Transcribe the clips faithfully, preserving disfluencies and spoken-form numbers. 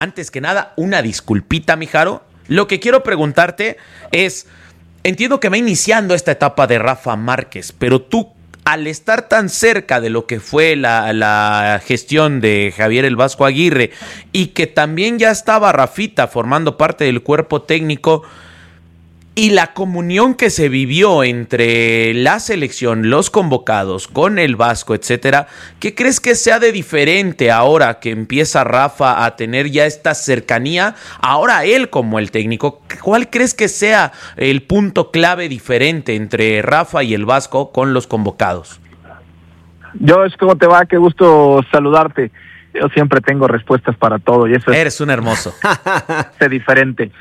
Antes que nada, una disculpita, Mijaro. Lo que quiero preguntarte es, entiendo que va iniciando esta etapa de Rafa Márquez, pero tú, al estar tan cerca de lo que fue la, la gestión de Javier el Vasco Aguirre y que también ya estaba Rafita formando parte del cuerpo técnico, y la comunión que se vivió entre la selección, los convocados, con el Vasco, etcétera, ¿qué crees que sea de diferente ahora que empieza Rafa a tener ya esta cercanía? Ahora él como el técnico, ¿cuál crees que sea el punto clave diferente entre Rafa y el Vasco con los convocados? Josh, ¿cómo te va? Qué gusto saludarte. Yo siempre tengo respuestas para todo y eso Eres un hermoso. Es diferente.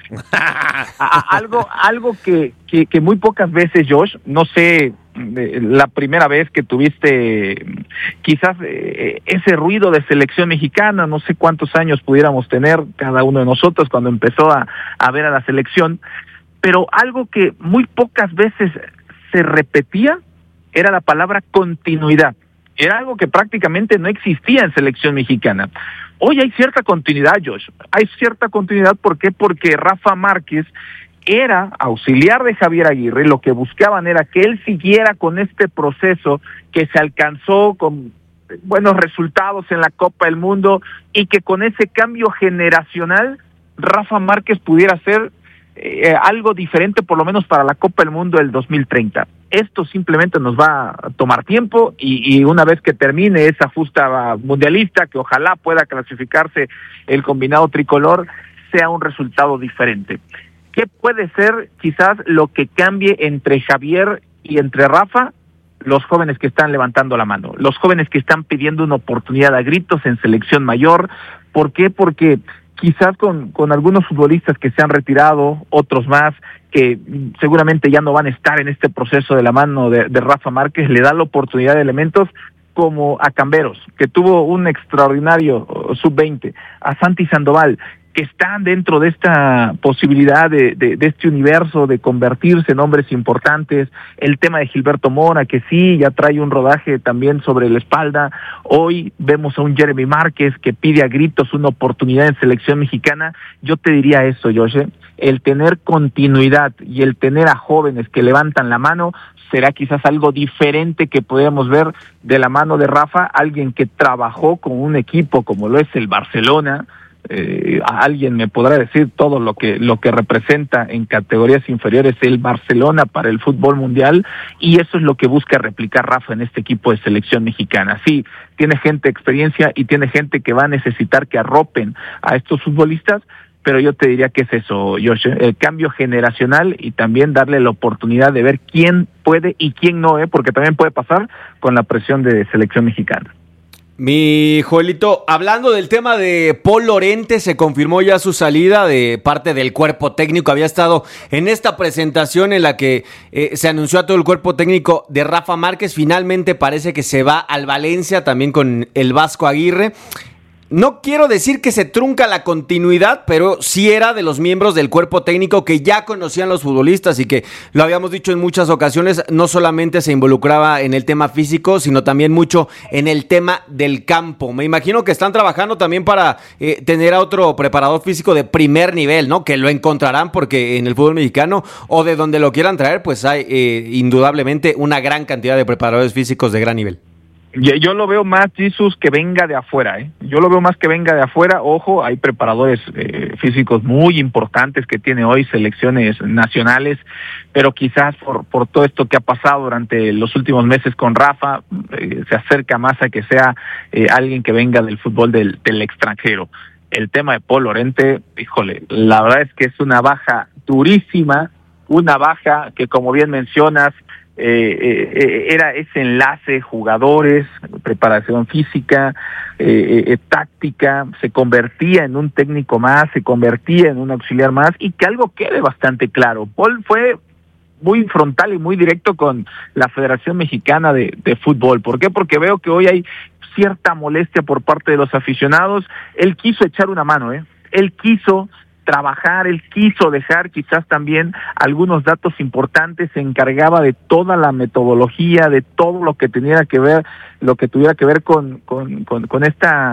A, algo algo que, que, que muy pocas veces, Josh, no sé, la primera vez que tuviste quizás eh, ese ruido de selección mexicana, no sé cuántos años pudiéramos tener cada uno de nosotros cuando empezó a, a ver a la selección, pero algo que muy pocas veces se repetía era la palabra continuidad. Era algo que prácticamente no existía en selección mexicana. Hoy hay cierta continuidad, Josh. Hay cierta continuidad, ¿por qué? Porque Rafa Márquez era auxiliar de Javier Aguirre. Lo que buscaban era que él siguiera con este proceso que se alcanzó con buenos resultados en la Copa del Mundo y que con ese cambio generacional Rafa Márquez pudiera ser eh, algo diferente, por lo menos para la Copa del Mundo del dos mil treinta. Esto simplemente nos va a tomar tiempo y, y una vez que termine esa justa mundialista, que ojalá pueda clasificarse el combinado tricolor, sea un resultado diferente. ¿Qué puede ser quizás lo que cambie entre Javier y entre Rafa? Los jóvenes que están levantando la mano, los jóvenes que están pidiendo una oportunidad a gritos en selección mayor. ¿Por qué? Porque quizás con, con algunos futbolistas que se han retirado, otros más, que seguramente ya no van a estar en este proceso de la mano de, de Rafa Márquez, le da la oportunidad de elementos como a Camberos, que tuvo un extraordinario sub veinte, a Santi Sandoval, que están dentro de esta posibilidad de, de, de este universo de convertirse en hombres importantes. El tema de Gilberto Mora, que sí, ya trae un rodaje también sobre la espalda. Hoy vemos a un Jeremy Márquez que pide a gritos una oportunidad en selección mexicana. Yo te diría eso, José, el tener continuidad y el tener a jóvenes que levantan la mano será quizás algo diferente que podríamos ver de la mano de Rafa, alguien que trabajó con un equipo como lo es el Barcelona. Eh, alguien me podrá decir todo lo que lo que representa en categorías inferiores el Barcelona para el fútbol mundial, y eso es lo que busca replicar Rafa en este equipo de selección mexicana. Sí, tiene gente de experiencia y tiene gente que va a necesitar que arropen a estos futbolistas, pero yo te diría que es eso, Josh, el cambio generacional y también darle la oportunidad de ver quién puede y quién no, ¿eh? Porque también puede pasar con la presión de selección mexicana. Mi Joelito, hablando del tema de Paul Lorente, se confirmó ya su salida de parte del cuerpo técnico. Había estado en esta presentación en la que eh, se anunció a todo el cuerpo técnico de Rafa Márquez. Finalmente parece que se va al Valencia, también con el Vasco Aguirre. No quiero decir que se trunca la continuidad, pero sí era de los miembros del cuerpo técnico que ya conocían los futbolistas y que, lo habíamos dicho en muchas ocasiones, no solamente se involucraba en el tema físico, sino también mucho en el tema del campo. Me imagino que están trabajando también para eh, tener a otro preparador físico de primer nivel, ¿no? Que lo encontrarán porque en el fútbol mexicano o de donde lo quieran traer, pues hay eh, indudablemente una gran cantidad de preparadores físicos de gran nivel. Yo lo veo más, Jesús, que venga de afuera, ¿eh? Yo lo veo más que venga de afuera. Ojo, hay preparadores eh, físicos muy importantes que tiene hoy selecciones nacionales, pero quizás por por todo esto que ha pasado durante los últimos meses con Rafa, eh, se acerca más a que sea eh, alguien que venga del fútbol del, del extranjero. El tema de Paul Lorente, híjole, la verdad es que es una baja durísima, una baja que, como bien mencionas, Eh, eh, era ese enlace, jugadores, preparación física, eh, eh, táctica, se convertía en un técnico más, se convertía en un auxiliar más, y que algo quede bastante claro. Paul fue muy frontal y muy directo con la Federación Mexicana de, de Fútbol. ¿Por qué? Porque veo que hoy hay cierta molestia por parte de los aficionados. Él quiso echar una mano, ¿eh? Él quiso trabajar, él quiso dejar quizás también algunos datos importantes, se encargaba de toda la metodología, de todo lo que tenía que ver, lo que tuviera que ver con, con, con, con esta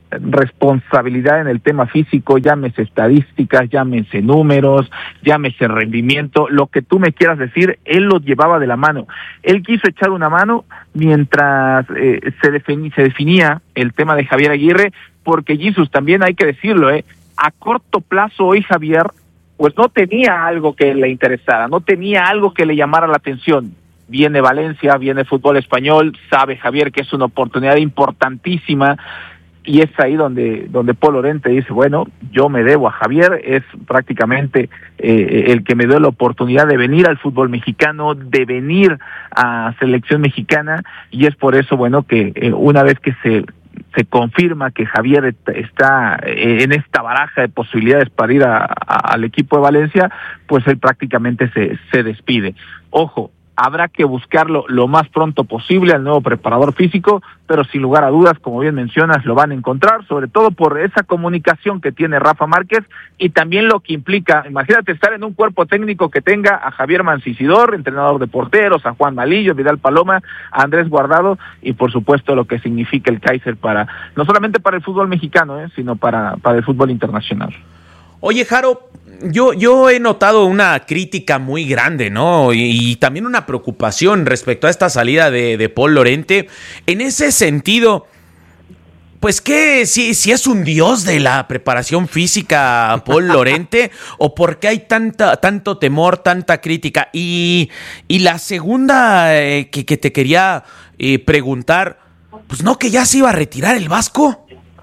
responsabilidad en el tema físico, llámese estadísticas, llámese números, llámese rendimiento, lo que tú me quieras decir, él lo llevaba de la mano. Él quiso echar una mano mientras eh, se, defini- se definía el tema de Javier Aguirre, porque Jesús, también hay que decirlo, eh, a corto plazo hoy Javier, pues no tenía algo que le interesara, no tenía algo que le llamara la atención. Viene Valencia, viene fútbol español, sabe Javier que es una oportunidad importantísima, y es ahí donde donde Paul Lorente dice, bueno, yo me debo a Javier, es prácticamente eh, el que me dio la oportunidad de venir al fútbol mexicano, de venir a selección mexicana, y es por eso, bueno, que eh, una vez que se se confirma que Javier está en esta baraja de posibilidades para ir a, a, al equipo de Valencia, pues él prácticamente se, se despide. Ojo, habrá que buscarlo lo más pronto posible al nuevo preparador físico, pero sin lugar a dudas, como bien mencionas, lo van a encontrar, sobre todo por esa comunicación que tiene Rafa Márquez y también lo que implica, imagínate estar en un cuerpo técnico que tenga a Javier Mancisidor, entrenador de porteros, a Juan Malillo, Vidal Paloma, a Andrés Guardado y por supuesto lo que significa el Kaiser para, no solamente para el fútbol mexicano, eh, sino para, para el fútbol internacional. Oye, Jaro, yo, yo he notado una crítica muy grande, ¿no? Y, y también una preocupación respecto a esta salida de, de Paul Lorente. En ese sentido, pues que si, si es un dios de la preparación física Paul Lorente, o por qué hay tanta, tanto temor, tanta crítica. Y, y la segunda eh, que, que te quería eh, preguntar, pues no, que ya se iba a retirar el Vasco.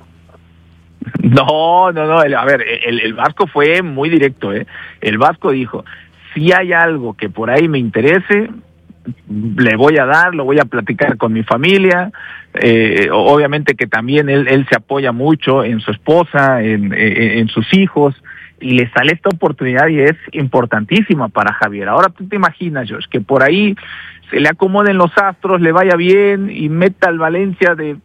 No, no, no, el, a ver, el, el Vasco fue muy directo, ¿eh? El Vasco dijo, si hay algo que por ahí me interese, le voy a dar, lo voy a platicar con mi familia, eh, obviamente que también él, él se apoya mucho en su esposa, en, en, en sus hijos, y le sale esta oportunidad y es importantísima para Javier. Ahora tú te imaginas, Josh, que por ahí se le acomoden los astros, le vaya bien y meta al Valencia de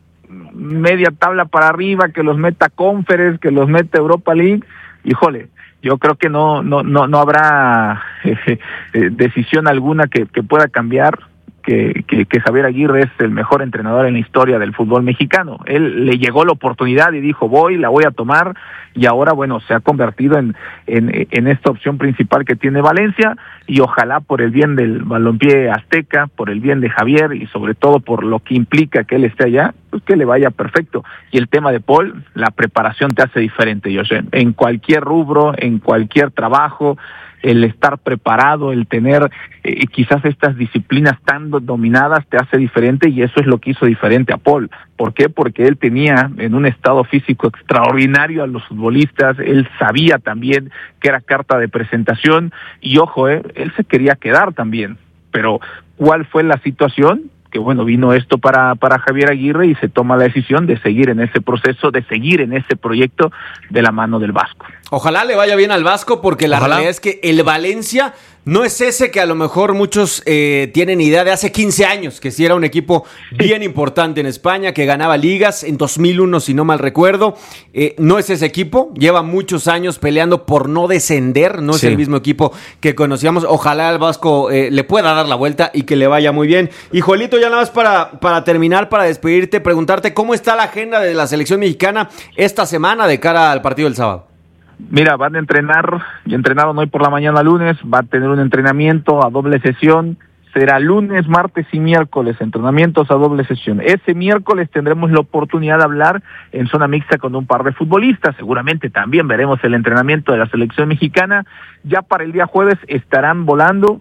media tabla para arriba, que los meta Conference, que los meta Europa League, híjole, yo creo que no no no no habrá eh, eh, decisión alguna que, que pueda cambiar que, que, que Javier Aguirre es el mejor entrenador en la historia del fútbol mexicano. Él le llegó la oportunidad y dijo, voy, la voy a tomar, y ahora, bueno, se ha convertido en, en, en esta opción principal que tiene Valencia, y ojalá por el bien del balompié azteca, por el bien de Javier, y sobre todo por lo que implica que él esté allá, pues que le vaya perfecto. Y el tema de Paul, la preparación te hace diferente, José, en cualquier rubro, en cualquier trabajo, el estar preparado, el tener eh, quizás estas disciplinas tan dominadas te hace diferente, y eso es lo que hizo diferente a Paul. ¿Por qué? Porque él tenía en un estado físico extraordinario a los futbolistas, él sabía también que era carta de presentación, y ojo, eh, él se quería quedar también, pero ¿cuál fue la situación? Que bueno, vino esto para, para Javier Aguirre y se toma la decisión de seguir en ese proceso, de seguir en ese proyecto de la mano del Vasco. Ojalá le vaya bien al Vasco, porque la Ojalá. realidad es que el Valencia no es ese que a lo mejor muchos eh, tienen idea de hace quince años, que sí era un equipo bien importante en España, que ganaba ligas en dos mil uno, si no mal recuerdo. Eh, no es ese equipo, lleva muchos años peleando por no descender, no sí. es el mismo equipo que conocíamos. Ojalá el Vasco eh, le pueda dar la vuelta y que le vaya muy bien. Y Joelito, ya nada más para, para terminar, para despedirte, preguntarte cómo está la agenda de la selección mexicana esta semana de cara al partido del sábado. Mira, van a entrenar, y entrenaron hoy por la mañana lunes, va a tener un entrenamiento a doble sesión, será lunes, martes y miércoles, entrenamientos a doble sesión. Ese miércoles tendremos la oportunidad de hablar en zona mixta con un par de futbolistas, seguramente también veremos el entrenamiento de la selección mexicana. Ya para el día jueves estarán volando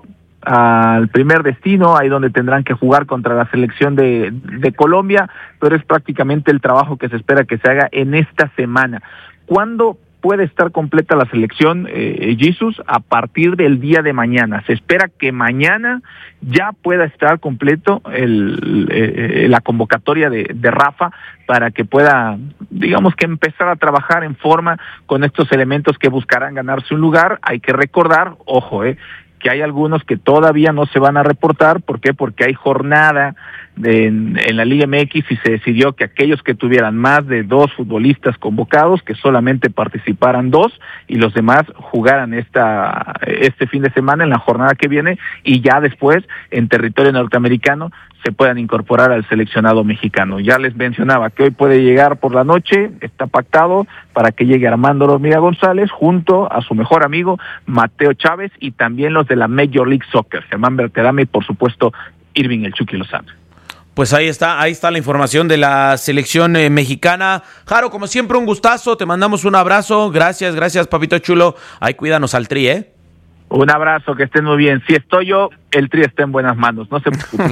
al primer destino, ahí donde tendrán que jugar contra la selección de, de Colombia, pero es prácticamente el trabajo que se espera que se haga en esta semana. ¿Cuándo puede estar completa la selección, eh, Jesús? A partir del día de mañana. Se espera que mañana ya pueda estar completo el, eh, la convocatoria de, de Rafa para que pueda, digamos que empezar a trabajar en forma con estos elementos que buscarán ganarse un lugar. Hay que recordar, ojo, eh, que hay algunos que todavía no se van a reportar. ¿Por qué? Porque hay jornada en, en la Liga M X y se decidió que aquellos que tuvieran más de dos futbolistas convocados, que solamente participaran dos y los demás jugaran esta este fin de semana en la jornada que viene y ya después en territorio norteamericano se puedan incorporar al seleccionado mexicano. Ya les mencionaba que hoy puede llegar por la noche, está pactado para que llegue Armando Hormiga González junto a su mejor amigo Mateo Chávez y también los de la Major League Soccer, Germán Berterame y por supuesto Irving El Chucky Lozano. Pues ahí está, ahí está la información de la selección eh, mexicana. Jaro, como siempre, un gustazo, te mandamos un abrazo, gracias, gracias papito chulo, ahí cuídanos al Tri, ¿eh? Un abrazo, que estén muy bien. Si estoy yo, el Tri está en buenas manos, no se preocupen.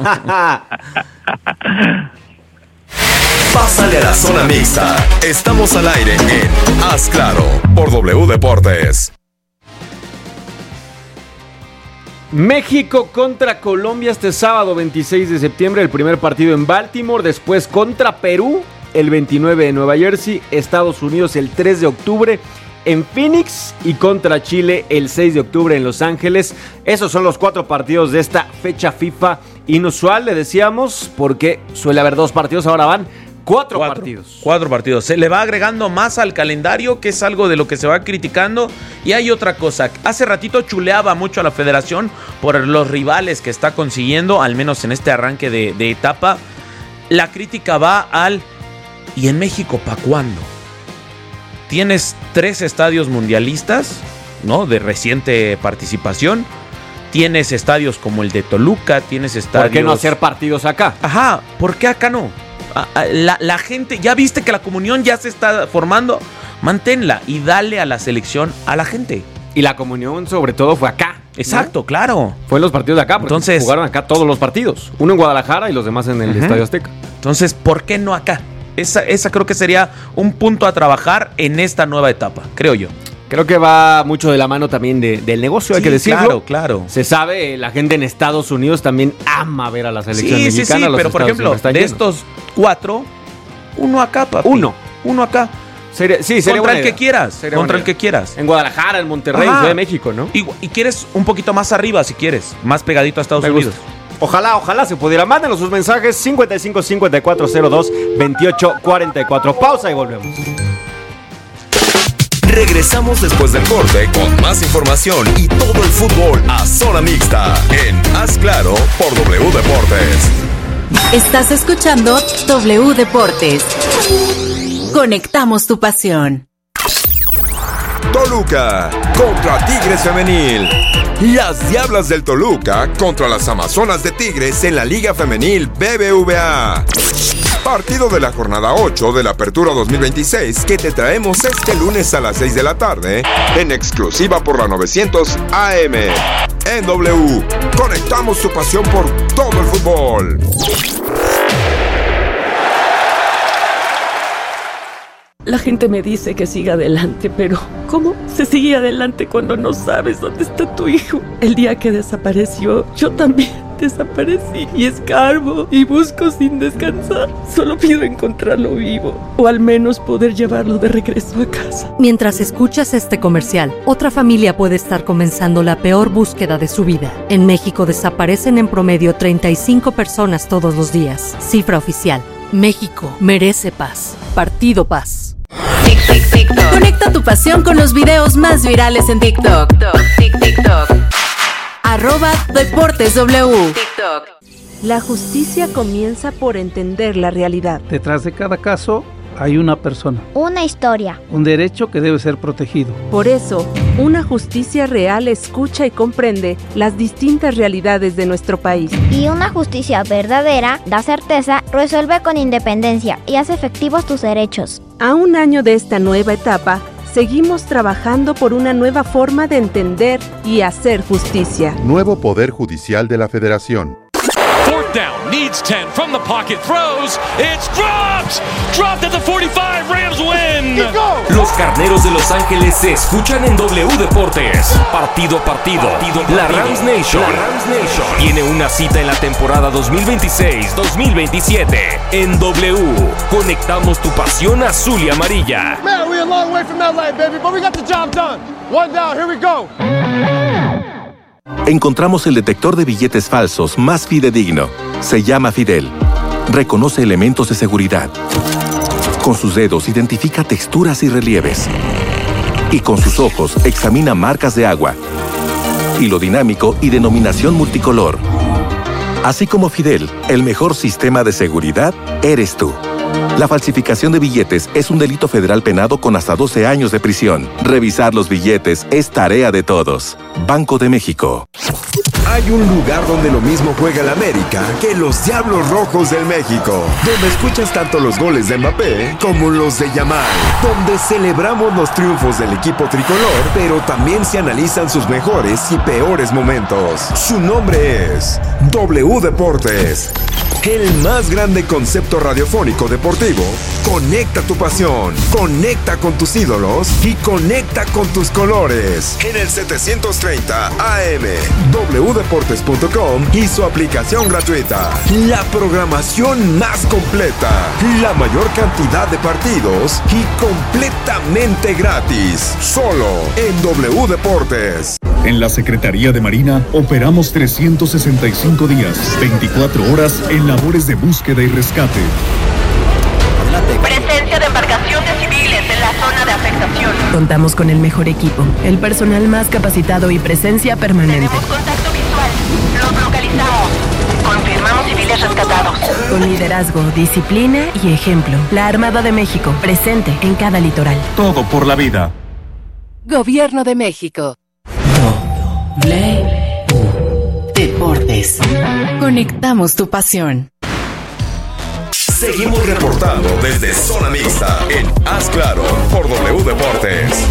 Pásale a la zona mixta. Estamos al aire en Haz Claro por W Deportes. México contra Colombia este sábado veintiséis de septiembre, el primer partido en Baltimore, después contra Perú el veintinueve en Nueva Jersey, Estados Unidos el tres de octubre en Phoenix y contra Chile el seis de octubre en Los Ángeles. Esos son los cuatro partidos de esta fecha FIFA inusual, le decíamos, porque suele haber dos partidos, ahora van cuatro, cuatro partidos. Cuatro partidos. Se le va agregando más al calendario, que es algo de lo que se va criticando. Y hay otra cosa. Hace ratito chuleaba mucho a la federación por los rivales que está consiguiendo, al menos en este arranque de, de etapa. La crítica va al... ¿y en México para cuándo? Tienes tres estadios mundialistas, ¿no? De reciente participación. Tienes estadios como el de Toluca, tienes estadios... ¿Por qué no hacer partidos acá? Ajá, ¿por qué acá no? La, la gente, ya viste que la comunión ya se está formando, manténla y dale a la selección a la gente. Y la comunión sobre todo fue acá. Exacto, ¿no? Claro. Fue en los partidos de acá, porque entonces jugaron acá todos los partidos. Uno en Guadalajara y los demás en el uh-huh. Estadio Azteca. Entonces, ¿por qué no acá? Esa, esa creo que sería un punto a trabajar en esta nueva etapa, creo yo. Creo que va mucho de la mano también de, del negocio, sí, hay que decirlo. Claro, claro. Se sabe, la gente en Estados Unidos también ama ver a la selección sí, mexicana. Sí, sí, pero por ejemplo, de llenos. Estos cuatro, uno acá, papi. Uno. Uno acá. Sería, sí, sería contra el idea. que quieras. Sería contra el que quieras. En Guadalajara, en Monterrey, en Ciudad de México, ¿no? Y, y quieres un poquito más arriba, si quieres. Más pegadito a Estados Me Unidos. Gusta. Ojalá, ojalá se pudiera. Mándenos sus mensajes cincuenta y cinco cincuenta y cuatro cero dos veintiocho cuarenta y cuatro. Pausa y volvemos. Regresamos después del corte con más información y todo el fútbol a zona mixta en Haz Claro por W Deportes. Estás escuchando W Deportes. Conectamos tu pasión. Toluca contra Tigres Femenil. Las Diablas del Toluca contra las Amazonas de Tigres en la Liga Femenil B B V A. Partido de la jornada ocho de la Apertura dos mil veintiséis que te traemos este lunes a las seis de la tarde en exclusiva por la novecientos A M. En W, conectamos tu pasión por todo el fútbol. La gente me dice que siga adelante, pero ¿cómo se sigue adelante cuando no sabes dónde está tu hijo? El día que desapareció, yo también desaparecí y escarbo y busco sin descansar. Solo pido encontrarlo vivo o al menos poder llevarlo de regreso a casa. Mientras escuchas este comercial, otra familia puede estar comenzando la peor búsqueda de su vida. En México desaparecen en promedio treinta y cinco personas todos los días. Cifra oficial. México merece paz. Partido Paz. Tic, tic, TikTok. Conecta tu pasión con los videos más virales en TikTok. Tic, TikTok. Arroba Deportes W. TikTok. La justicia comienza por entender la realidad. Detrás de cada caso hay una persona. Una historia. Un derecho que debe ser protegido. Por eso, una justicia real escucha y comprende las distintas realidades de nuestro país. Y una justicia verdadera da certeza, resuelve con independencia y hace efectivos tus derechos. A un año de esta nueva etapa, seguimos trabajando por una nueva forma de entender y hacer justicia. Nuevo Poder Judicial de la Federación. Fourth down, needs ten, from the pocket, throws, it's dropped! Dropped at the forty-five, Rams win! Los Carneros de Los Ángeles se escuchan en W Deportes. Partido a partido, partido, partido. La Rams Nation, la Rams Nation tiene una cita en la temporada dos mil veintiséis dos mil veintisiete. En W, conectamos tu pasión azul y amarilla. Man, we're a long way from L A, baby, but we got the job done. One down, here we go. Encontramos el detector de billetes falsos más fidedigno. Se llama Fidel. Reconoce elementos de seguridad. Con sus dedos identifica texturas y relieves. Y con sus ojos examina marcas de agua, hilo dinámico y denominación multicolor. Así como Fidel, el mejor sistema de seguridad eres tú. La falsificación de billetes es un delito federal penado con hasta doce años de prisión. Revisar los billetes es tarea de todos. Banco de México. Hay un lugar donde lo mismo juega el América que los Diablos Rojos del México, donde escuchas tanto los goles de Mbappé como los de Yamal, donde celebramos los triunfos del equipo tricolor, pero también se analizan sus mejores y peores momentos. Su nombre es W Deportes, el más grande concepto radiofónico deportivo. Conecta tu pasión, conecta con tus ídolos y conecta con tus colores. En el setecientos treinta A M, w deportes punto com y su aplicación gratuita. La programación más completa, la mayor cantidad de partidos y completamente gratis. Solo en W Deportes. En la Secretaría de Marina operamos trescientos sesenta y cinco días, veinticuatro horas en labores de búsqueda y rescate. Presencia de embarcaciones civiles en la zona de afectación. Contamos con el mejor equipo, el personal más capacitado y presencia permanente. Tenemos contacto visual. Los localizamos. Confirmamos civiles rescatados. Con liderazgo, disciplina y ejemplo. La Armada de México, presente en cada litoral. Todo por la vida. Gobierno de México. W Deportes. Conectamos tu pasión. Seguimos reportando desde Zona Mixta en Haz Claro por W Deportes.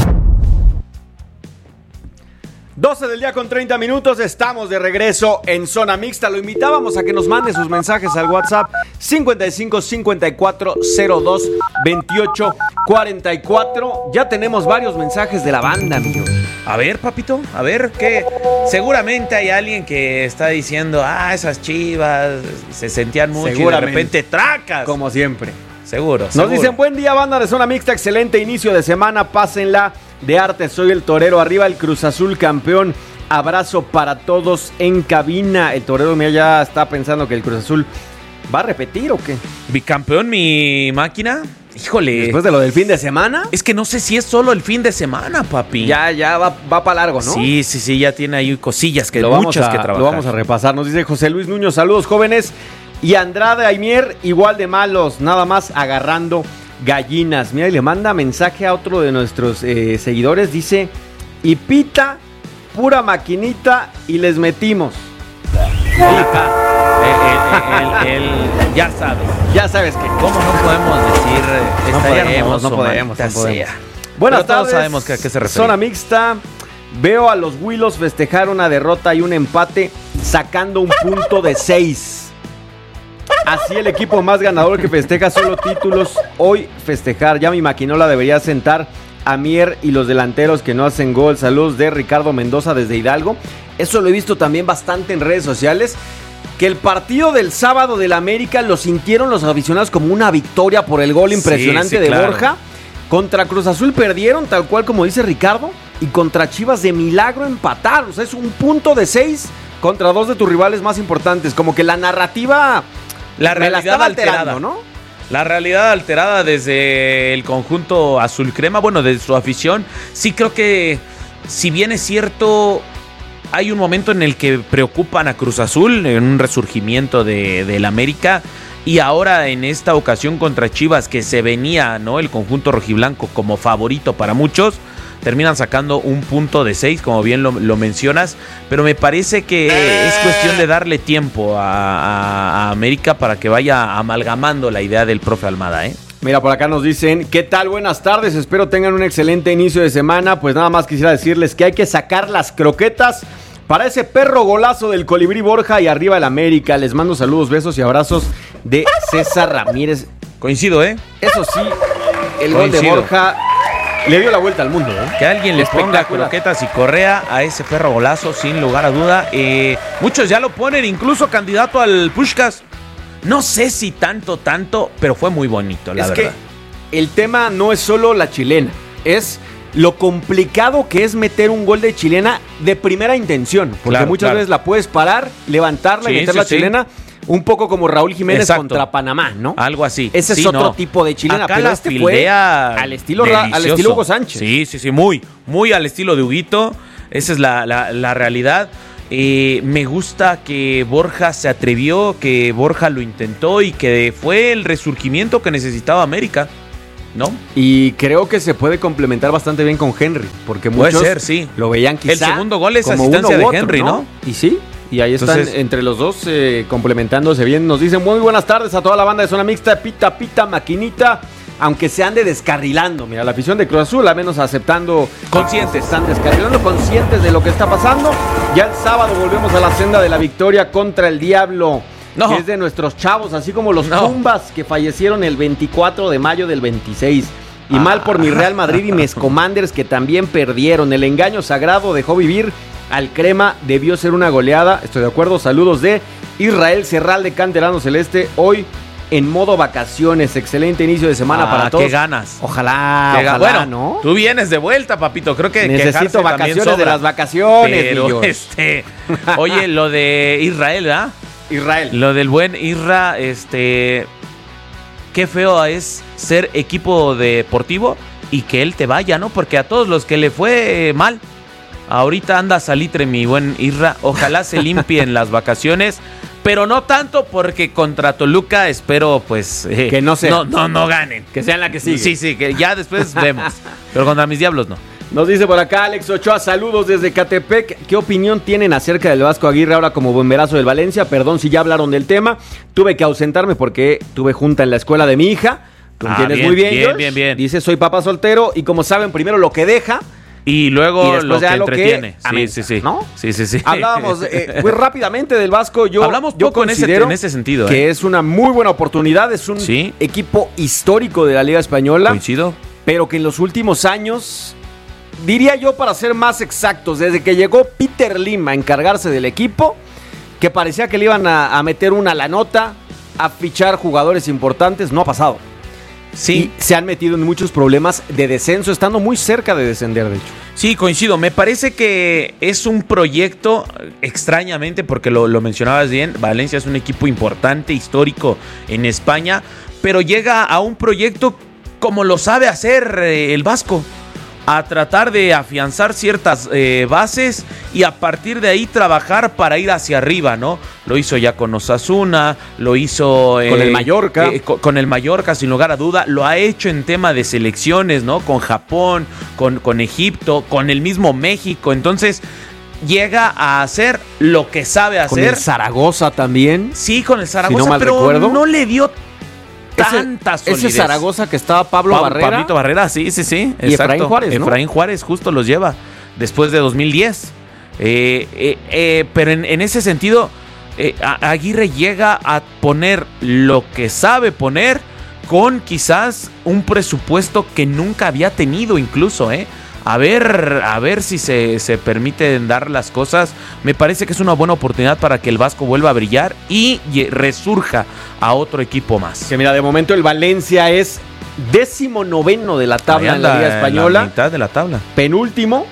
doce del día con treinta minutos, estamos de regreso en Zona Mixta. Lo invitábamos a que nos mande sus mensajes al WhatsApp cincuenta y cinco cincuenta y cuatro cero dos veintiocho cuarenta y cuatro. Ya tenemos varios mensajes de la banda, amigos. A ver, papito, a ver, que seguramente hay alguien que está diciendo, ah, esas Chivas se sentían mucho y de repente tracas. Como siempre. Seguro, Nos seguro. dicen, buen día, banda de Zona Mixta, excelente inicio de semana, pásenla de arte, soy el torero, arriba el Cruz Azul campeón, abrazo para todos en cabina. El torero mira, ya está pensando que el Cruz Azul va a repetir o qué. Bicampeón mi máquina. Híjole. Después de lo del fin de semana. Es que no sé si es solo el fin de semana, papi. Ya, ya va, va para largo, ¿no? Sí, sí, sí, ya tiene ahí cosillas que lo muchas a, que trabajar. Lo vamos a repasar. Nos dice José Luis Nuño, saludos jóvenes. Y Andrade Aimier, igual de malos, nada más agarrando gallinas. Mira, y le manda mensaje a otro de nuestros eh, seguidores. Dice, y pita, pura maquinita y les metimos. Pica. El, el, el, el, ya sabes. Ya sabes que. ¿Cómo no podemos decir? Eh, no podemos, hermoso, no podemos, no podemos. Sea. Buenas Pero tardes. todos sabemos que a qué se refiere. Zona Mixta. Veo a los Willos festejar una derrota y un empate, sacando un punto de seis. Así el equipo más ganador que festeja solo títulos, hoy festejar. Ya mi maquinola debería sentar a Mier y los delanteros que no hacen gol. Saludos de Ricardo Mendoza desde Hidalgo. Eso lo he visto también bastante en redes sociales. Que el partido del sábado del América lo sintieron los aficionados como una victoria por el gol impresionante sí, sí, de claro. Borja. Contra Cruz Azul perdieron, tal cual como dice Ricardo. Y contra Chivas de milagro empataron. O sea, es un punto de seis contra dos de tus rivales más importantes. Como que la narrativa... La realidad la alterada, ¿no? La realidad alterada desde el conjunto azul crema, bueno, de su afición. Sí creo que, si bien es cierto, hay un momento en el que preocupan a Cruz Azul, en un resurgimiento de, del América, y ahora en esta ocasión contra Chivas, que se venía, ¿no?, el conjunto rojiblanco como favorito para muchos, terminan sacando un punto de seis, como bien lo, lo mencionas, pero me parece que es cuestión de darle tiempo a, a, a América para que vaya amalgamando la idea del profe Almada, ¿eh? Mira, por acá nos dicen, ¿qué tal? Buenas tardes, espero tengan un excelente inicio de semana. Pues nada más quisiera decirles que hay que sacar las croquetas para ese perro golazo del Colibrí Borja y arriba el América. Les mando saludos, besos y abrazos de César Ramírez. Coincido, ¿eh? Eso sí, el Coincido. gol de Borja le dio la vuelta al mundo, ¿eh? Que alguien le ponga croquetas y correa a ese perro golazo, sin lugar a duda. Eh, muchos ya lo ponen, incluso candidato al Puskás. No sé si tanto, tanto, pero fue muy bonito, la es verdad. Que el tema no es solo la chilena, es lo complicado que es meter un gol de chilena de primera intención, porque claro, muchas claro. veces la puedes parar, levantarla Sí, y meter sí, la sí. chilena, un poco como Raúl Jiménez Exacto. contra Panamá, ¿no? Algo así. Ese Sí, es otro no. tipo de chilena, Acá pero la este fue fildea al estilo, Ra- al delicioso. estilo Hugo Sánchez. Sí, sí, sí, muy, muy al estilo de Huguito. Esa es la, la, la realidad. Eh, me gusta que Borja se atrevió, que Borja lo intentó y que fue el resurgimiento que necesitaba América, ¿no? Y creo que se puede complementar bastante bien con Henry, porque Puede muchos ser, sí. lo veían quizá El segundo gol es como asistencia uno u de otro, Henry, ¿no? Y sí, y ahí están Entonces- entre los dos eh, complementándose bien. Nos dicen muy buenas tardes a toda la banda de Zona Mixta, pita, pita, maquinita. Aunque se ande descarrilando, mira, la afición de Cruz Azul, al menos aceptando. Conscientes. Están descarrilando, conscientes de lo que está pasando. Ya el sábado volvemos a la senda de la victoria contra el Diablo. No. Que es de nuestros chavos, así como los No. Pumbas que fallecieron el veinticuatro de mayo del veintiséis. Y Ah. mal por mi Real Madrid y mis Commanders que también perdieron. El engaño sagrado dejó vivir al Crema, debió ser una goleada. Estoy de acuerdo. Saludos de Israel Serral de Canterano Celeste. Hoy en modo vacaciones. Excelente inicio de semana Ah, para todos. qué ganas. Ojalá, Qué ga- ojalá, bueno, ¿no? tú vienes de vuelta, papito. Creo que Necesito quejarse también vacaciones sobra. de las vacaciones, Pero niños. este, oye, lo de Israel, ¿ah? Israel. Lo del buen Isra, este, qué feo es ser equipo deportivo y que él te vaya, ¿no? Porque a todos los que le fue mal, ahorita anda salitre mi buen Isra. Ojalá se limpien las vacaciones, pero no tanto porque contra Toluca espero pues eh, Que no sea. no, no, no ganen. Que sean la que sigue. Sí, sí, que ya después vemos. Pero contra mis diablos no. Nos dice por acá Alex Ochoa, saludos desde Catepec. ¿Qué opinión tienen acerca del Vasco Aguirre ahora como bomberazo del Valencia? Perdón si ya hablaron del tema. Tuve que ausentarme porque tuve junta en la escuela de mi hija. Tú Ah, entiendes bien, muy bien, bien, George. bien, bien. Dice, soy papá soltero y como saben, primero lo que deja Y luego y después lo que ya lo que entretiene. sí, aumenta, sí, sí. ¿no? Sí, sí, sí. Hablábamos eh, muy rápidamente del Vasco. Yo, Hablamos yo poco en ese- considero en ese sentido, que ¿eh? es una muy buena oportunidad. Es un Sí. equipo histórico de la Liga Española. Coincido. Pero que en los últimos años, diría yo para ser más exactos, desde que llegó Peter Lim a encargarse del equipo, que parecía que le iban a, a meter una la nota, a fichar jugadores importantes, no ha pasado. Sí. Y se han metido en muchos problemas de descenso, estando muy cerca de descender, de hecho. Sí, coincido. Me parece que es un proyecto, extrañamente, porque lo, lo mencionabas bien, Valencia es un equipo importante, histórico en España, pero llega a un proyecto como lo sabe hacer eh, el Vasco, a tratar de afianzar ciertas eh, bases y a partir de ahí trabajar para ir hacia arriba, ¿no? Lo hizo ya con Osasuna, lo hizo eh, Con el Mallorca. eh, con, con el Mallorca, sin lugar a duda, lo ha hecho en tema de selecciones, ¿no? Con Japón, con, con Egipto, con el mismo México, entonces llega a hacer lo que sabe Con hacer. el Zaragoza también. Sí, con el Zaragoza, Si no mal pero recuerdo. no le dio Ese- tanta solidez. Ese Zaragoza que estaba Pablo Pab- Barrera. Pablito Barrera, sí, sí, sí. Y Efraín Juárez, ¿no? Efraín Juárez justo los lleva después de dos mil diez. Eh, eh, eh, pero en, en ese sentido, eh, a- Aguirre llega a poner lo que sabe poner con quizás un presupuesto que nunca había tenido incluso, ¿eh? A ver, a ver si se, se permiten dar las cosas. Me parece que es una buena oportunidad para que el Vasco vuelva a brillar y ye- resurja a otro equipo más. Que mira, de momento el Valencia es décimo noveno de la tabla Ahí en la anda, Liga Española. la mitad de la tabla. Penúltimo,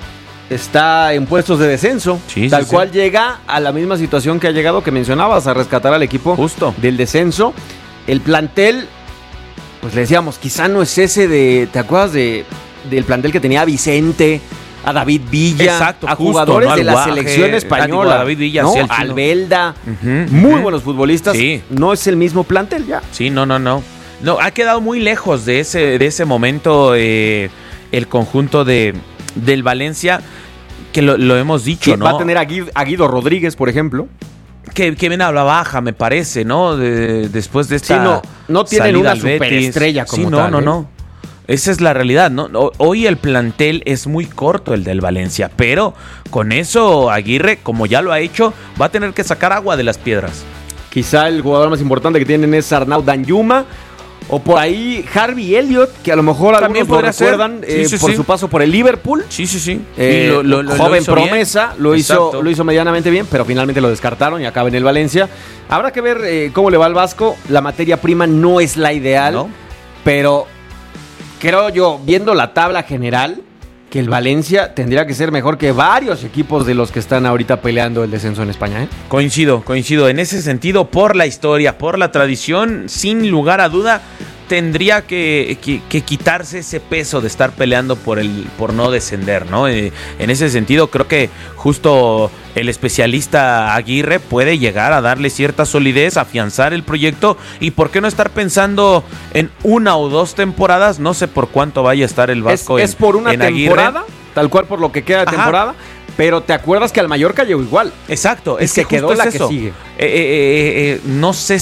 está en puestos de descenso. Sí, tal sí, cual sí. llega a la misma situación que ha llegado, que mencionabas, a rescatar al equipo Justo. del descenso. El plantel, pues le decíamos, quizá no es ese de, ¿te acuerdas de del plantel que tenía a Vicente, a David Villa, Exacto, a justo, jugadores ¿no? de Al la Guaje, selección digo, española? a David Villa, ¿no? sí, al chino. Albelda, Ujú, muy ujú. buenos futbolistas. Sí. No es el mismo plantel ya. Sí, no, no, no. No, ha quedado muy lejos de ese, de ese momento eh, el conjunto de, del Valencia, que lo, lo hemos dicho, Que ¿no? va a tener a Guido, a Guido Rodríguez, por ejemplo. Que, que viene a la baja, me parece, ¿no? De- después de esta Sí, no, no tienen salida una al Betis. superestrella como Sí, no, tal, no, ¿eh? no. Esa es la realidad, ¿no? O- Hoy el plantel es muy corto, el del Valencia, pero con eso Aguirre, como ya lo ha hecho, va a tener que sacar agua de las piedras. Quizá el jugador más importante que tienen es Arnaud Danjuma. O por ahí Harvey Elliott, que a lo mejor También algunos lo podría ser. recuerdan Sí, eh, sí, por sí. su paso por el Liverpool. Sí, sí, sí. Eh, Y lo- lo- lo- lo joven hizo bien. promesa, lo hizo, Exacto. lo hizo medianamente bien, pero finalmente lo descartaron y acaba en el Valencia. Habrá que ver eh, cómo le va al Vasco. La materia prima no es la ideal, ¿No? pero creo yo, viendo la tabla general, que el Valencia tendría que ser mejor que varios equipos de los que están ahorita peleando el descenso en España, ¿eh? Coincido, coincido. En ese sentido, por la historia, por la tradición, sin lugar a duda, tendría que, que, que quitarse ese peso de estar peleando por el por no descender, ¿no? Eh, en ese sentido, creo que justo el especialista Aguirre puede llegar a darle cierta solidez, afianzar el proyecto y por qué no estar pensando en una o dos temporadas, no sé por cuánto vaya a estar el Vasco es, en, es por una en temporada, Aguirre. Tal cual por lo que queda de Ajá. temporada. Pero te acuerdas que al Mallorca llegó igual. Exacto, y es que que quedó es la eso. que sigue. Eh, eh, eh, eh, no sé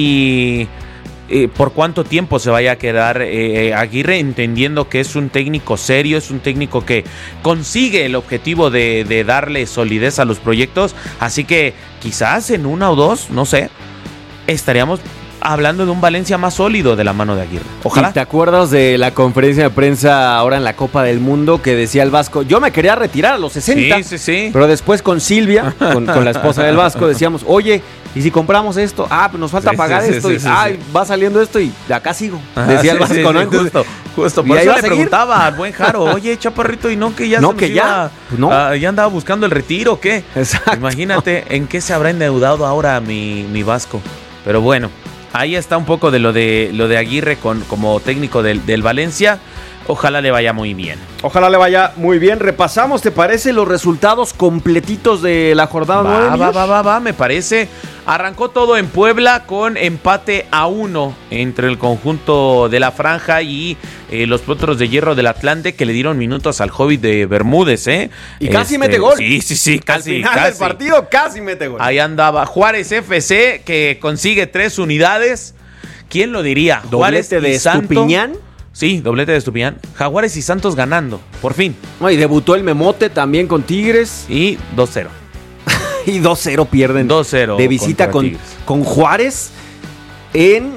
si eh, por cuánto tiempo se vaya a quedar eh, Aguirre, entendiendo que es un técnico serio, es un técnico que consigue el objetivo de, de darle solidez a los proyectos. Así que quizás en una o dos, no sé, estaríamos hablando de un Valencia más sólido de la mano de Aguirre. Ojalá. ¿Y te acuerdas de la conferencia de prensa ahora en la Copa del Mundo que decía el Vasco? Yo me quería retirar a los sesenta. Sí, sí, sí. Pero después con Silvia, con, con la esposa del Vasco, decíamos, oye, ¿y si compramos esto? Ah, pues nos falta Sí, pagar sí, esto. sí, y, sí, ay, sí. va saliendo esto y de acá sigo. Ajá, Decía el sí, Vasco, sí, ¿no? sí, Entonces, justo, justo. y Por ahí eso va le a seguir. preguntaba al buen Jaro, oye, chaparrito, y no que ya No, se que nos ya, iba, pues no. ah, ya andaba buscando el retiro, ¿o qué? Exacto. Imagínate en qué se habrá endeudado ahora mi, mi Vasco. Pero bueno, ahí está un poco de lo de lo de Aguirre con, como técnico del, del Valencia. Ojalá le vaya muy bien. Ojalá le vaya muy bien. Repasamos, ¿te parece los resultados completitos de la jornada Va, nueve? va, va, va, va, me parece. Arrancó todo en Puebla con empate a uno entre el conjunto de la Franja y eh, los Potros de Hierro del Atlante, que le dieron minutos al Hobbit de Bermúdez, ¿eh? Y casi Este, mete gol. Sí, sí, sí, casi. Al final casi. del partido casi mete gol. Ahí andaba Juárez F C, que consigue tres unidades. ¿Quién lo diría? Juárez Doblete y de Santos. Estupiñán. Sí, doblete de Estupiñán. Jaguares y Santos ganando, por fin. No, y debutó el Memote también con Tigres. Y dos cero. Y dos cero pierden. dos cero. De visita con, con Juárez en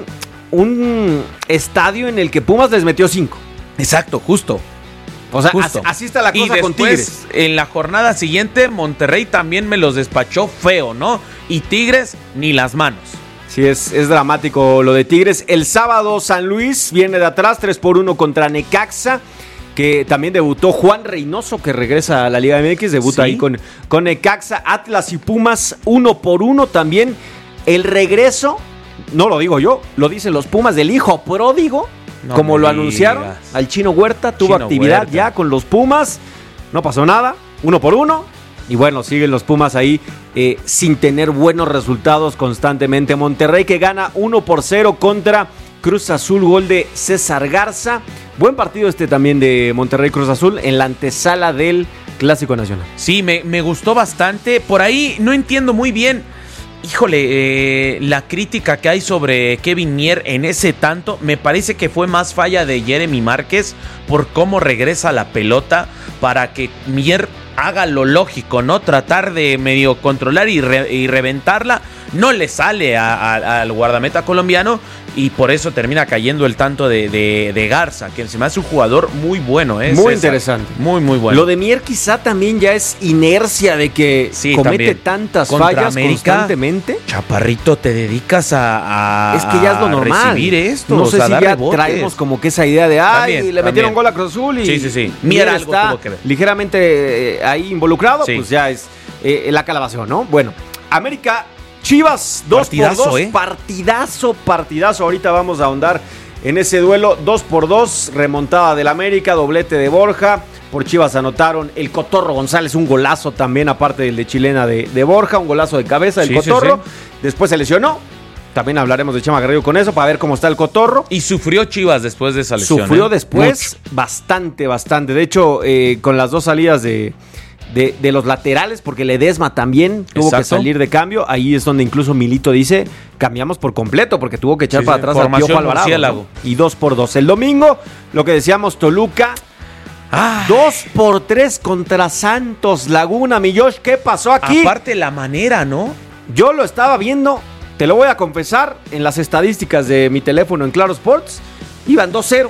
un estadio en el que Pumas les metió cinco. Exacto, justo. O sea, Justo. así, así está la Y cosa con después, Tigres. en la jornada siguiente, Monterrey también me los despachó feo, ¿no? Y Tigres, ni las manos. Sí, es, es dramático lo de Tigres. El sábado San Luis viene de atrás, tres por uno contra Necaxa, que también debutó Juan Reynoso, que regresa a la Liga M X, debuta ¿Sí? ahí con, con Necaxa. Atlas y Pumas, uno por uno también. El regreso, no lo digo yo, lo dicen los Pumas del hijo pródigo, No como me lo anunciaron. digas. Al Chino Huerta tuvo Chino actividad Huerta. ya con los Pumas, no pasó nada, uno por uno. Y bueno, siguen los Pumas ahí eh, sin tener buenos resultados constantemente. Monterrey que gana uno por cero contra Cruz Azul, gol de César Garza. Buen partido este también de Monterrey Cruz Azul en la antesala del Clásico Nacional. Sí, me, me gustó bastante. Por ahí no entiendo muy bien, híjole, eh, la crítica que hay sobre Kevin Mier en ese tanto. Me parece que fue más falla de Jeremy Márquez por cómo regresa la pelota para que Mier haga lo lógico, ¿no? Tratar de medio controlar y, re, y reventarla. No le sale a, a, al guardameta colombiano y por eso termina cayendo el tanto de, de, de Garza, que se me hace un jugador muy bueno, ¿eh? Muy César. interesante. Muy, muy bueno. Lo de Mier quizá también ya es inercia de que Sí, comete también. tantas Contra fallas América, constantemente. Chaparrito, te dedicas a, a Es que ya es lo normal. recibir esto. No o sé sea, si dar ya rebotes. traemos como que esa idea de ay, También, le metieron también. gol a Cruz Azul y Sí, sí, sí. Mier Mier algo está tuvo que ver. ligeramente eh, ahí involucrado, Sí. pues ya es eh, la calabación, ¿no? Bueno, América Chivas, dos Partidazo, por dos, ¿eh? partidazo, partidazo. Ahorita vamos a ahondar en ese duelo, dos por dos, remontada del América, doblete de Borja. Por Chivas anotaron el Cotorro González, un golazo también, aparte del de chilena de, de Borja, un golazo de cabeza del Sí, sí, Cotorro. sí. Después se lesionó. También hablaremos de Chema Guerrero con eso para ver cómo está el Cotorro. Y sufrió Chivas después de esa lesión. Sufrió ¿eh? después Mucho. bastante, bastante. De hecho, eh, con las dos salidas de, de, de los laterales, porque Ledesma también tuvo Exacto. que salir de cambio. Ahí es donde incluso Milito dice, cambiamos por completo, porque tuvo que echar Sí, para sí, atrás a formación Piojo Alvarado, murciélago. ¿no? Y dos por dos. El domingo, lo que decíamos, Toluca, Ay. dos por tres contra Santos Laguna. Mi Josh, ¿qué pasó aquí? Aparte la manera, ¿no? Yo lo estaba viendo, te lo voy a confesar, en las estadísticas de mi teléfono en Claro Sports, iban dos cero.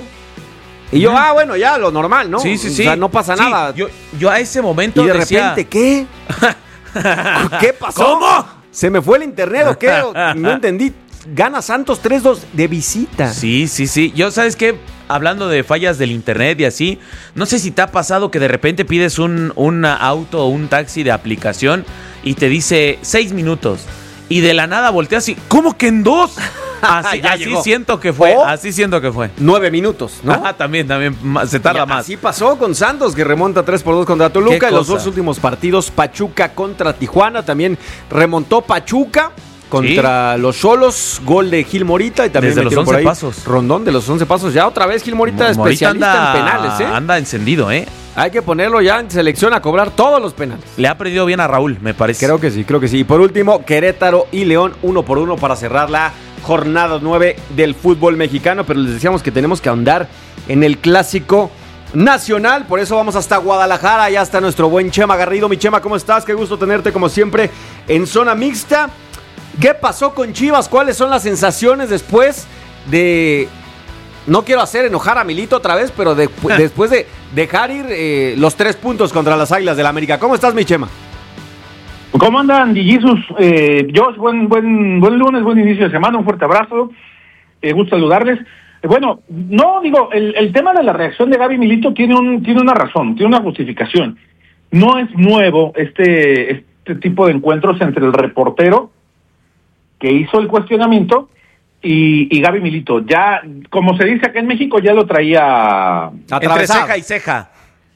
Y yo, Ujú. ah, bueno, ya lo normal, ¿no? Sí, sí, sí. O sea, no pasa Sí, nada. Yo, yo a ese momento y de decía, repente, ¿qué? ¿Qué pasó? ¿Cómo? ¿Se me fue el internet o qué? No entendí. gana Santos tres dos de visita. Sí, sí, sí. Yo, ¿sabes qué? Hablando de fallas del internet y así, no sé si te ha pasado que de repente pides un, un auto o un taxi de aplicación y te dice seis minutos y de la nada volteas y ¿cómo que en dos? Así, así siento que fue, o así siento que fue. Nueve minutos, ¿no? Ajá, también, también se tarda ya, más. Así pasó con Santos, que remonta tres por dos contra Toluca. En los dos últimos partidos, Pachuca contra Tijuana, también remontó Pachuca contra ¿sí? los Xolos, gol de Gil Morita y también desde los once pasos. Rondón de los once pasos. Ya otra vez Gil Morita, Morita especialista anda, en penales, ¿eh? Anda encendido, ¿eh? Hay que ponerlo ya en selección a cobrar todos los penales. Le ha aprendido bien a Raúl, me parece. Creo que sí, creo que sí. Y por último, Querétaro y León, uno por uno para cerrar la jornada nueve del fútbol mexicano. Pero les decíamos que tenemos que ahondar en el clásico nacional. Por eso vamos hasta Guadalajara. Ya está nuestro buen Chema Garrido. Mi Chema, ¿cómo estás? Qué gusto tenerte como siempre en Zona Mixta. ¿Qué pasó con Chivas? ¿Cuáles son las sensaciones después de... No quiero hacer enojar a Milito otra vez, pero de, después de dejar ir eh, los tres puntos contra las Águilas del América. ¿Cómo estás, mi Chema? ¿Cómo andan, Jesus? Eh, Josh, buen, buen, buen lunes, buen inicio de semana, un fuerte abrazo. Eh, gusto saludarles. Eh, bueno, no, digo, el, el tema de la reacción de Gaby Milito tiene, un, tiene una razón, tiene una justificación. No es nuevo este, este tipo de encuentros entre el reportero que hizo el cuestionamiento y, y Gaby Milito. Ya, como se dice acá en México, ya lo traía entre ceja y ceja.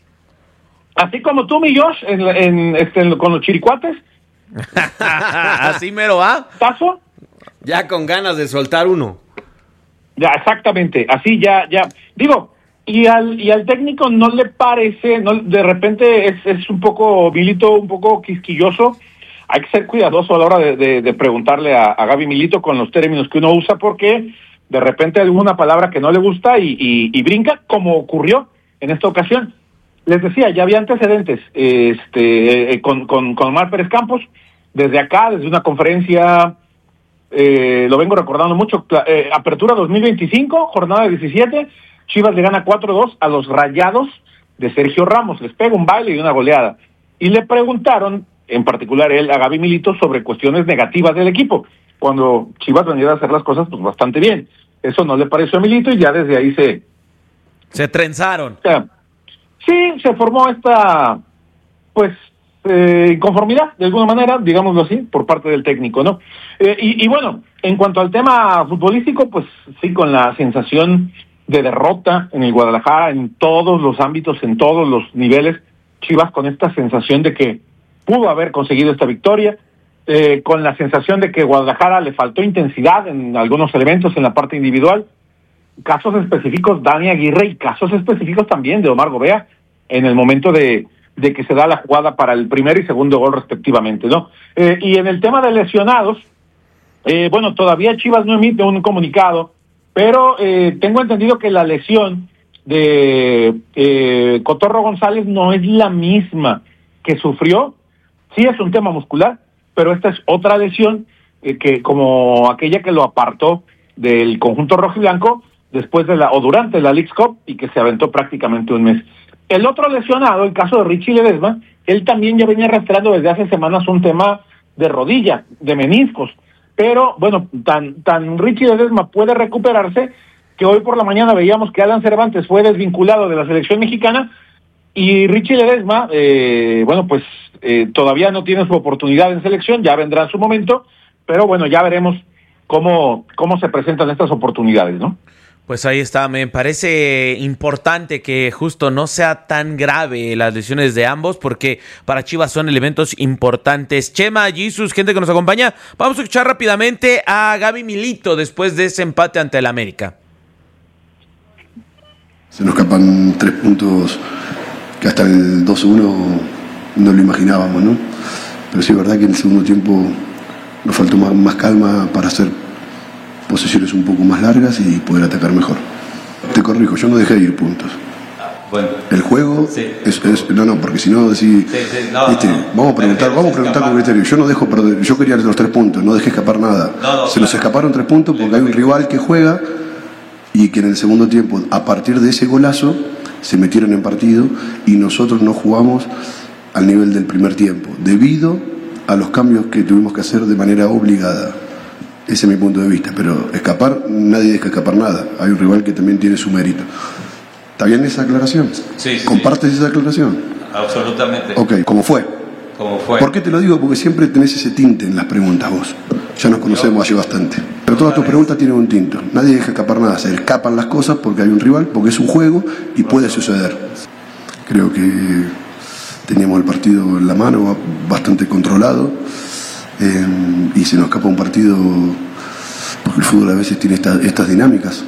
Así como tú, mi Josh, en, en, este, en, con los chiricuates. Así mero va. ¿Paso? Ya con ganas de soltar uno. Ya, exactamente. Así ya, ya. Digo, y al y al técnico no le parece, no, de repente es, es un poco, Milito, un poco quisquilloso. Hay que ser cuidadoso a la hora de, de, de preguntarle a, a Gaby Milito con los términos que uno usa, porque de repente hay alguna palabra que no le gusta y, y, y brinca, como ocurrió en esta ocasión. Les decía, ya había antecedentes este, eh, con, con, con Omar Pérez Campos, desde acá, desde una conferencia, eh, lo vengo recordando mucho, eh, Apertura dos mil veinticinco, jornada diecisiete, Chivas le gana cuatro dos a los Rayados de Sergio Ramos, les pega un baile y una goleada. Y le preguntaron, en particular él, a Gaby Milito, sobre cuestiones negativas del equipo, cuando Chivas venía a hacer las cosas pues bastante bien. Eso no le pareció a Milito y ya desde ahí se... Se trenzaron. O sea, sí, se formó esta, pues, eh, inconformidad, de alguna manera, digámoslo así, por parte del técnico, ¿no? Eh, y, y bueno, en cuanto al tema futbolístico, pues sí, con la sensación de derrota en el Guadalajara, en todos los ámbitos, en todos los niveles, Chivas con esta sensación de que pudo haber conseguido esta victoria, eh, con la sensación de que Guadalajara le faltó intensidad en algunos elementos en la parte individual, casos específicos Dani Aguirre y casos específicos también de Omar Gobea en el momento de, de que se da la jugada para el primer y segundo gol respectivamente, ¿no? Eh, y en el tema de lesionados, eh, bueno, todavía Chivas no emite un comunicado, pero eh, tengo entendido que la lesión de eh, Cotorro González no es la misma que sufrió. Sí es un tema muscular, pero esta es otra lesión eh, que como aquella que lo apartó del conjunto rojiblanco después de la o durante la Leagues Cup y que se aventó prácticamente un mes. El otro lesionado, el caso de Richie Ledesma, él también ya venía arrastrando desde hace semanas un tema de rodilla, de meniscos, pero bueno, tan tan Richie Ledesma puede recuperarse que hoy por la mañana veíamos que Alan Cervantes fue desvinculado de la selección mexicana y Richie Ledesma, eh, bueno, pues eh, todavía no tiene su oportunidad en selección, ya vendrá en su momento, pero bueno, ya veremos cómo, cómo se presentan estas oportunidades, ¿no? Pues ahí está, me parece importante que justo no sea tan grave las lesiones de ambos, porque para Chivas son elementos importantes. Chema, Jesus, gente que nos acompaña, vamos a escuchar rápidamente a Gaby Milito después de ese empate ante el América. Se nos escapan tres puntos que hasta el dos uno no lo imaginábamos, ¿no? Pero sí es verdad que en el segundo tiempo nos faltó más, más calma para hacer posiciones un poco más largas y poder atacar mejor. Te corrijo, yo no dejé de ir puntos. Bueno, el juego sí. es, es no no porque si no decís sí, sí, no, ¿viste? no, vamos a preguntar vamos a preguntar con criterio. Yo no dejo perder, yo quería los tres puntos, no dejé escapar nada. No, no, se nos claro. escaparon tres puntos porque hay un rival que juega y que en el segundo tiempo, a partir de ese golazo, se metieron en partido y nosotros no jugamos al nivel del primer tiempo, debido a los cambios que tuvimos que hacer de manera obligada. Ese es mi punto de vista, pero escapar, nadie deja escapar nada. Hay un rival que también tiene su mérito. ¿Está bien esa aclaración? Sí, sí. ¿Compartes esa aclaración? Absolutamente. Ok, ¿cómo fue? ¿Cómo fue? ¿Por qué te lo digo? Porque siempre tenés ese tinte en las preguntas vos. Ya nos conocemos hace bastante. Pero todas tus preguntas tienen un tinto. Nadie deja escapar nada. Se escapan las cosas porque hay un rival, porque es un juego y puede suceder. Creo que teníamos el partido en la mano, bastante controlado. Eh, y se nos escapa un partido porque el fútbol a veces tiene esta, estas dinámicas.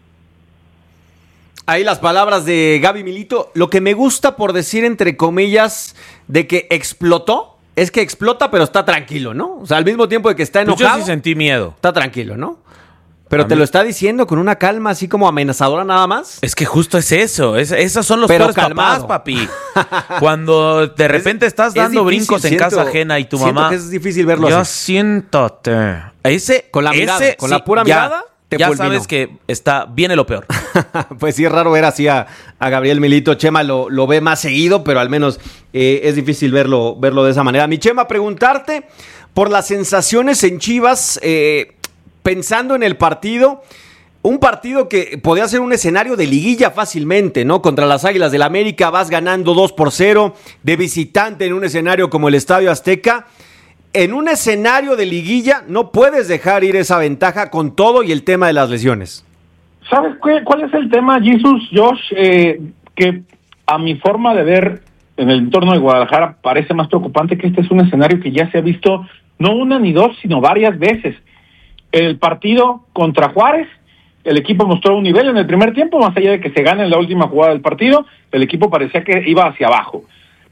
Ahí las palabras de Gaby Milito. Lo que me gusta, por decir entre comillas, de que explotó, es que explota pero está tranquilo, ¿no? O sea, al mismo tiempo de que está enojado, pues yo sí sentí miedo. Está tranquilo, ¿no? Pero A te mí- lo está diciendo con una calma así como amenazadora nada más. Es que justo es eso. Es, esos son los Pero peores calmado. papás, papi. Cuando de repente estás es dando difícil, brincos en siento- casa ajena y tu siento mamá. que es difícil verlo Ya así. siéntate. Ese, Con la mirada, ese, con la pura ya- mirada, te ya fulminó. sabes que está, viene lo peor. Pues sí, es raro ver así a, a Gabriel Milito. Chema lo, lo ve más seguido, pero al menos eh, es difícil verlo, verlo de esa manera. Mi Chema, preguntarte por las sensaciones en Chivas, eh, pensando en el partido. Un partido que podía ser un escenario de liguilla fácilmente, ¿no? Contra las Águilas del América vas ganando dos por cero, de visitante en un escenario como el Estadio Azteca. En un escenario de liguilla no puedes dejar ir esa ventaja con todo y el tema de las lesiones. ¿Sabes qué, cuál es el tema, Jesus, Josh? Eh, que a mi forma de ver en el entorno de Guadalajara parece más preocupante que este es un escenario que ya se ha visto no una ni dos, sino varias veces. El partido contra Juárez, el equipo mostró un nivel en el primer tiempo, más allá de que se gane en la última jugada del partido, el equipo parecía que iba hacia abajo.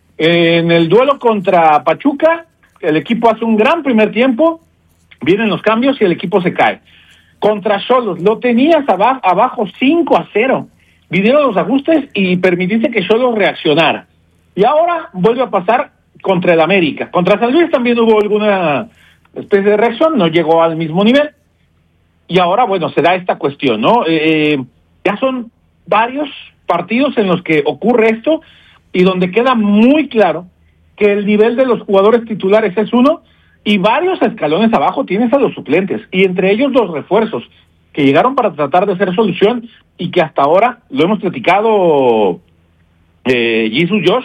En el duelo contra Pachuca, el equipo hace un gran primer tiempo, vienen los cambios y el equipo se cae. Contra Xolos, lo tenías aba- abajo cinco a cero, vinieron los ajustes y permitiste que Xolos reaccionara. Y ahora vuelve a pasar contra el América. Contra San Luis también hubo alguna especie de reacción, no llegó al mismo nivel. Y ahora, bueno, se da esta cuestión, ¿no? Eh, ya son varios partidos en los que ocurre esto y donde queda muy claro que el nivel de los jugadores titulares es uno y varios escalones abajo tienes a los suplentes y entre ellos los refuerzos que llegaron para tratar de hacer solución y que hasta ahora, lo hemos platicado, eh, Jesus, Josh,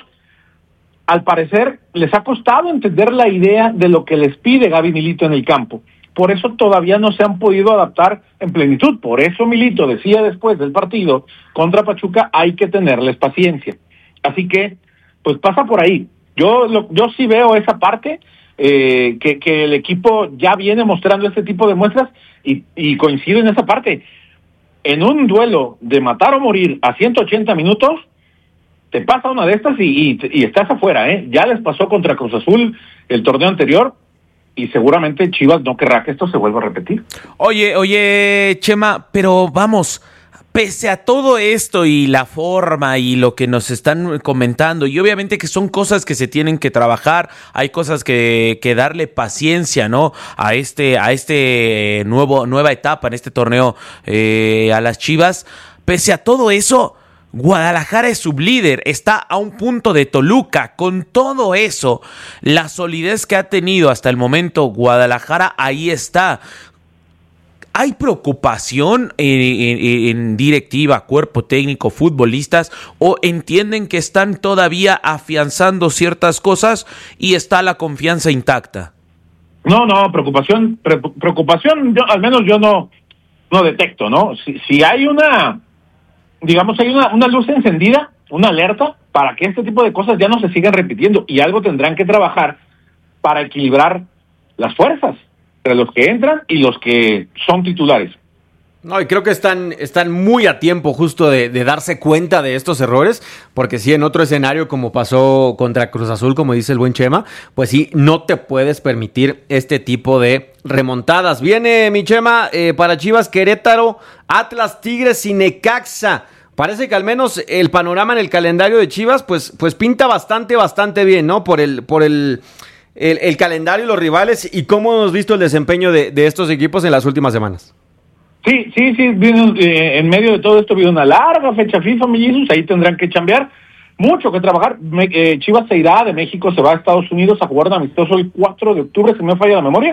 al parecer les ha costado entender la idea de lo que les pide Gaby Milito en el campo. Por eso todavía no se han podido adaptar en plenitud. Por eso Milito decía después del partido contra Pachuca, hay que tenerles paciencia. Así que, pues pasa por ahí. Yo lo, yo sí veo esa parte, eh, que, que el equipo ya viene mostrando este tipo de muestras y, y coincido en esa parte. En un duelo de matar o morir a ciento ochenta minutos, te pasa una de estas y, y, y estás afuera, ¿eh? Ya les pasó contra Cruz Azul el torneo anterior, y seguramente Chivas no querrá que esto se vuelva a repetir. Oye, oye, Chema, pero vamos, pese a todo esto y la forma y lo que nos están comentando, y obviamente que son cosas que se tienen que trabajar, hay cosas que, que darle paciencia, ¿no? A este, a este nuevo, nueva etapa en este torneo eh, a las Chivas. Pese a todo eso, Guadalajara es sublíder, está a un punto de Toluca. Con todo eso, la solidez que ha tenido hasta el momento Guadalajara, ahí está. ¿Hay preocupación en, en, en directiva, cuerpo técnico, futbolistas, o entienden que están todavía afianzando ciertas cosas y está la confianza intacta? No, no, preocupación, pre- preocupación, yo, al menos yo no, no detecto, ¿no? Si, si hay una, digamos, hay una, una luz encendida, una alerta, para que este tipo de cosas ya no se sigan repitiendo, y algo tendrán que trabajar para equilibrar las fuerzas entre los que entran y los que son titulares. No, y creo que están, están muy a tiempo justo de, de darse cuenta de estos errores, porque sí, en otro escenario como pasó contra Cruz Azul, como dice el buen Chema, pues sí, no te puedes permitir este tipo de remontadas. Viene mi Chema, eh, para Chivas, Querétaro, Atlas, Tigres y Necaxa. Parece que al menos el panorama en el calendario de Chivas, pues, pues pinta bastante, bastante bien, ¿no? Por el, por el, el, el calendario y los rivales, y cómo hemos visto el desempeño de, de estos equipos en las últimas semanas. Sí, sí, sí, vino, eh, en medio de todo esto viene una larga fecha FIFA, mi Jesus, ahí tendrán que chambear, mucho que trabajar. Me, eh, Chivas se irá de México, se va a Estados Unidos a jugar un amistoso el cuatro de octubre, si no me falla la memoria,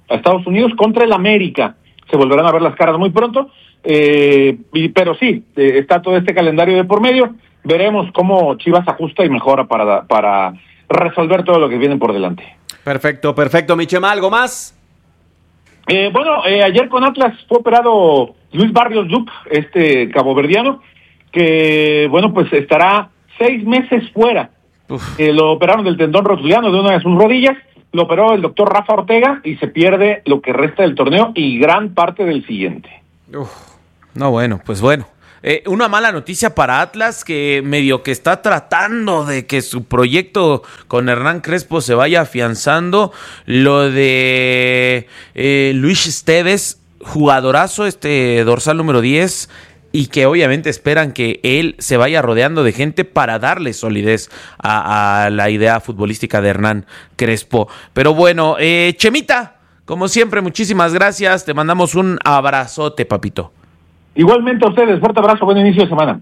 a Estados Unidos contra el América. Se volverán a ver las caras muy pronto, eh, y, pero sí, eh, está todo este calendario de por medio. Veremos cómo Chivas ajusta y mejora para, para resolver todo lo que viene por delante. Perfecto, perfecto. Mi Chema, ¿algo más? Eh, bueno, eh, ayer con Atlas fue operado Luis Barrios Duc, este caboverdiano, que, bueno, pues estará seis meses fuera. Eh, lo operaron del tendón rotuliano de una de sus rodillas, lo operó el doctor Rafa Ortega y se pierde lo que resta del torneo y gran parte del siguiente. Uf, no, bueno, pues bueno. Eh, una mala noticia para Atlas, que medio que está tratando de que su proyecto con Hernán Crespo se vaya afianzando. Lo de eh, Luis Esteves, jugadorazo, este dorsal número diez, y que obviamente esperan que él se vaya rodeando de gente para darle solidez a, a la idea futbolística de Hernán Crespo. Pero bueno, eh, Chemita, como siempre, muchísimas gracias. Te mandamos un abrazote, papito. Igualmente a ustedes, fuerte abrazo, buen inicio de semana.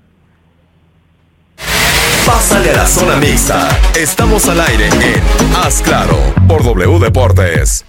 Pásale a la zona mixta. Estamos al aire en Haz Claro por W Deportes.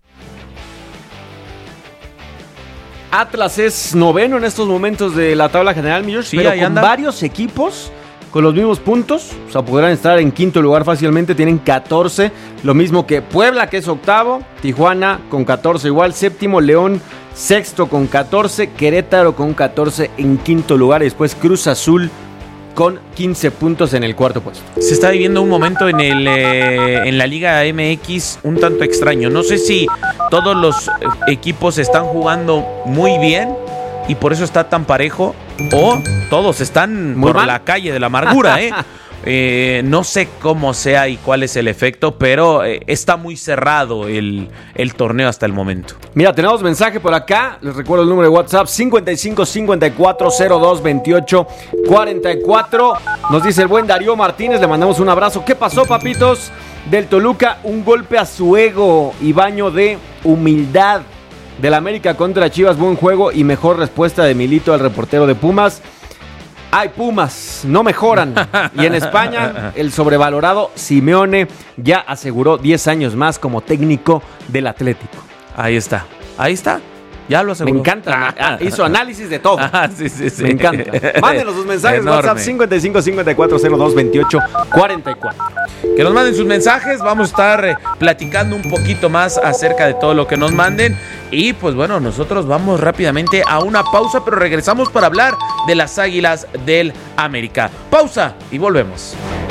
Atlas es noveno en estos momentos de la tabla general, Millers, sí, pero ahí con anda. varios equipos con los mismos puntos, o sea, podrán estar en quinto lugar fácilmente, tienen catorce, lo mismo que Puebla, que es octavo, Tijuana con catorce igual, séptimo, León sexto con catorce, Querétaro con catorce en quinto lugar, y después Cruz Azul con quince puntos en el cuarto puesto. Se está viviendo un momento en el eh, en la Liga M X un tanto extraño. No sé si todos los equipos están jugando muy bien y por eso está tan parejo, o todos están Muy por mal. la calle de la amargura, ¿eh? Eh, no sé cómo sea y cuál es el efecto, pero eh, está muy cerrado el, el torneo hasta el momento. Mira, tenemos mensaje por acá. Les recuerdo el número de WhatsApp: cincuenta y cinco cincuenta y cuatro cero dos veintiocho cuarenta y cuatro. Nos dice el buen Darío Martínez. Le mandamos un abrazo. ¿Qué pasó, papitos? Del Toluca, un golpe a su ego y baño de humildad. Del América contra Chivas, buen juego y mejor respuesta de Milito al reportero de Pumas. Ay, Pumas, no mejoran. Y en España, el sobrevalorado Simeone ya aseguró diez años más como técnico del Atlético. Ahí está, ahí está. Ya lo aseguró. Me encanta. Ah, hizo análisis de todo. Ah, sí, sí, sí. Me encanta. Mándenos sus mensajes. Enorme. WhatsApp cincuenta y cinco cincuenta y cuatro cero dos veintiocho cuarenta y cuatro. Que nos manden sus mensajes. Vamos a estar eh, platicando un poquito más acerca de todo lo que nos manden. Y pues bueno, nosotros vamos rápidamente a una pausa, pero regresamos para hablar de las Águilas del América. Pausa y volvemos.